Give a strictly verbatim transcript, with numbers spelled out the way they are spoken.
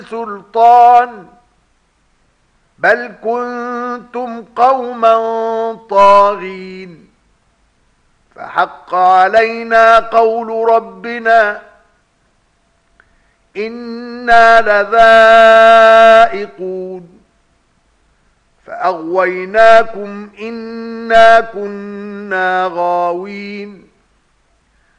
سلطان بل كنتم قوما طاغين فحق علينا قول ربنا إنا لذائقون فأغويناكم إنا كنا غاوين